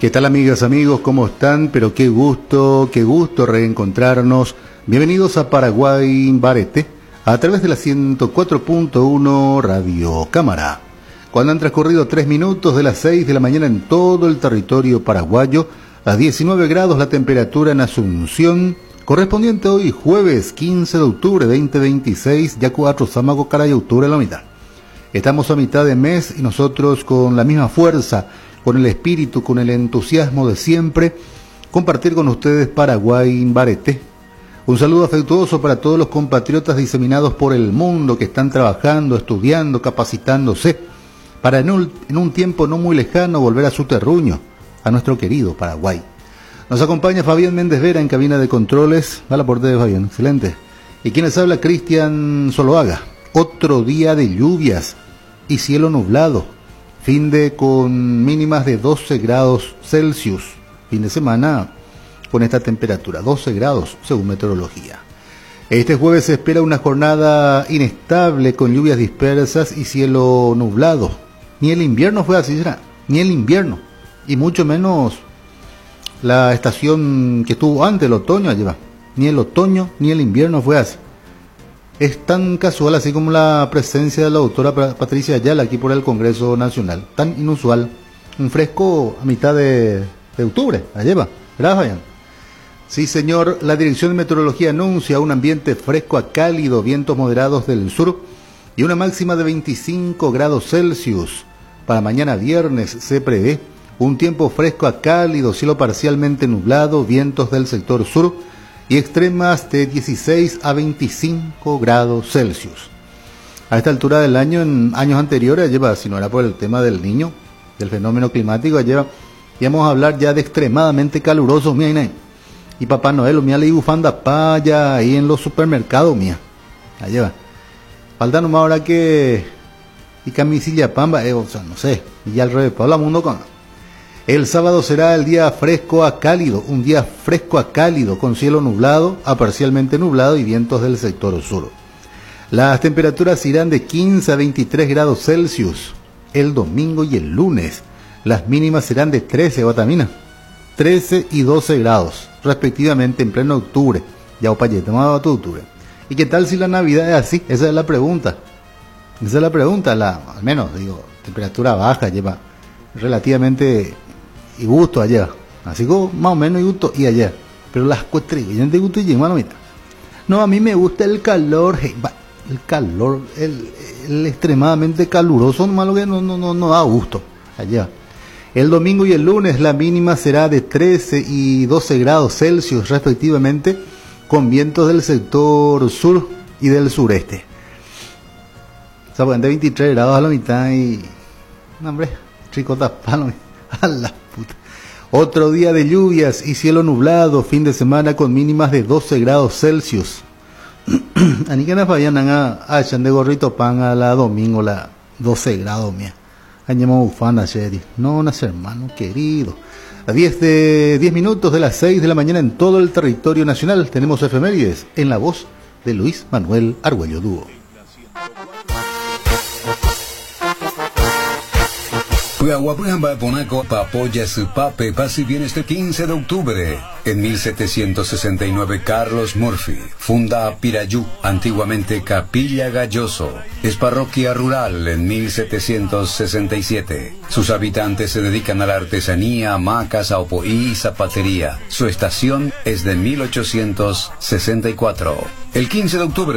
¿Qué tal, amigas, amigos? ¿Cómo están? Pero qué gusto reencontrarnos. Bienvenidos a Paraguay Barete, a través de la 104.1 Radio Cámara. Cuando han transcurrido 3 minutos de las 6 de la mañana en todo el territorio paraguayo, a 19 grados la temperatura en Asunción, correspondiente hoy jueves 15 de octubre 2026, ya 4 Sámago, Caray, octubre en la mitad. Estamos a mitad de mes y nosotros con la misma fuerza, con el espíritu, con el entusiasmo de siempre, compartir con ustedes Paraguay Barete. Un saludo afectuoso para todos los compatriotas diseminados por el mundo que están trabajando, estudiando, capacitándose, para en un tiempo no muy lejano volver a su terruño, a nuestro querido Paraguay. Nos acompaña Fabián Méndez Vera en cabina de controles. A la porte de Fabián, excelente. Y quien les habla, Cristian Zoloaga. Otro día de lluvias y cielo nublado. Fin de con mínimas de 12 grados Celsius. Fin de semana con esta temperatura, 12 grados según meteorología. Este jueves se espera una jornada inestable con lluvias dispersas y cielo nublado. Ni el invierno fue así, ¿será? Ni el invierno. Y mucho menos la estación que estuvo antes, el otoño, allí va. Ni el otoño ni el invierno fue así. Es tan casual así como la presencia de la doctora Patricia Ayala aquí por el Congreso Nacional. Tan inusual. Un fresco a mitad de octubre. Allí va. ¿Verdad, Fabián? Sí, señor. La Dirección de Meteorología anuncia un ambiente fresco a cálido, vientos moderados del sur y una máxima de 25 grados Celsius. Para mañana viernes se prevé un tiempo fresco a cálido, cielo parcialmente nublado, vientos del sector sur y extremas de 16 a 25 grados Celsius. A esta altura del año, en años anteriores, si no era por el tema del niño, del fenómeno climático, íbamos a hablar ya de extremadamente caluroso, mía, y Papá Noel, mía, le bufanda pa ya ahí en los supermercados, mía. Allí va. Falta nomás ahora que y camisilla pamba, o sea, no sé, y ya al revés, Pablo Mundo con. El sábado será el día fresco a cálido, un día fresco a cálido, con cielo nublado a parcialmente nublado y vientos del sector sur. Las temperaturas irán de 15 a 23 grados Celsius el domingo y el lunes. Las mínimas serán de 13 y 12 grados, respectivamente, en pleno octubre. Ya opayetamos a tu octubre. ¿Y qué tal si la Navidad es así? Esa es la pregunta. Esa es la pregunta, al menos, temperatura baja, lleva relativamente y gusto allá, así como más o menos y gusto y allá, pero las cuestrellas de gusto y mano mitad. No, a mí me gusta el calor, el calor, el extremadamente caluroso, nomás lo que no da gusto allá. El domingo y el lunes la mínima será de 13 y 12 grados Celsius respectivamente, con vientos del sector sur y del sureste. O sea, de 23 grados a la mitad y... No, hombre, tricotas palo, a la puta. Otro día de lluvias y cielo nublado, fin de semana con mínimas de 12 grados Celsius. Ani que nos vayan a echar de gorrito pan a la domingo, la 12 grados, mía. Añamos bufanda, Sherry. No, hermano querido. A 10 minutos de las 6 de la mañana en todo el territorio nacional tenemos efemérides en la voz de Luis Manuel Argüello Dúo. Apoya su pape, paz y bien este 15 de octubre. En 1769, Carlos Murphy funda Pirayú, antiguamente Capilla Galloso. Es parroquia rural en 1767. Sus habitantes se dedican a la artesanía, hamacas, aopoí y zapatería. Su estación es de 1864. El 15 de octubre